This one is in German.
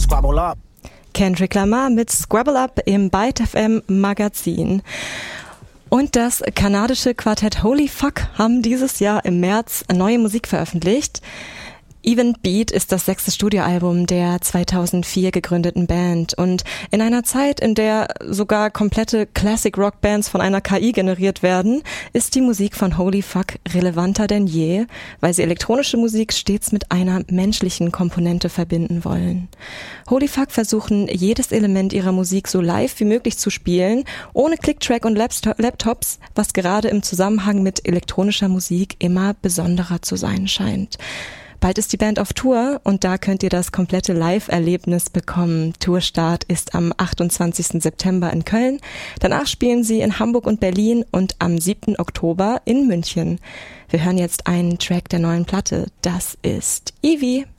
Squabble up. Kendrick Lamar mit Squabble Up im Byte FM Magazin. Und das kanadische Quartett Holy Fuck haben dieses Jahr im März neue Musik veröffentlicht. Even Beat ist das 6. Studioalbum der 2004 gegründeten Band. Und in einer Zeit, in der sogar komplette Classic-Rock-Bands von einer KI generiert werden, ist die Musik von Holy Fuck relevanter denn je, weil sie elektronische Musik stets mit einer menschlichen Komponente verbinden wollen. Holy Fuck versuchen, jedes Element ihrer Musik so live wie möglich zu spielen, ohne Clicktrack und Laptops, was gerade im Zusammenhang mit elektronischer Musik immer besonderer zu sein scheint. Bald ist die Band auf Tour und da könnt ihr das komplette Live-Erlebnis bekommen. Tourstart ist am 28. September in Köln. Danach spielen sie in Hamburg und Berlin und am 7. Oktober in München. Wir hören jetzt einen Track der neuen Platte. Das ist Evie.